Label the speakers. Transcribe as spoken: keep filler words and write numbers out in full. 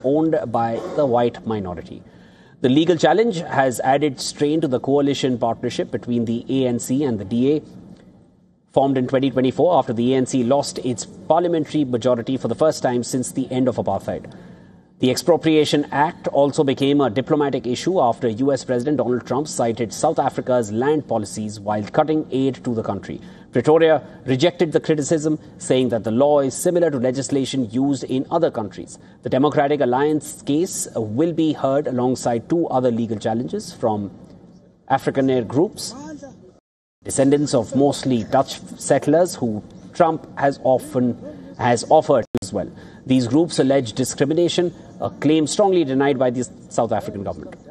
Speaker 1: owned by the white minority. The legal challenge has added strain to the coalition partnership between the A N C and the D A. Formed in twenty twenty-four after the A N C lost its parliamentary majority for the first time since the end of apartheid. The Expropriation Act also became a diplomatic issue after U S President Donald Trump cited South Africa's land policies while cutting aid to the country. Pretoria rejected the criticism, saying that the law is similar to legislation used in other countries. The Democratic Alliance case will be heard alongside two other legal challenges from Afrikaner groups, descendants of mostly Dutch settlers who Trump has often has offered as well. These groups allege discrimination, a claim strongly denied by the South African government.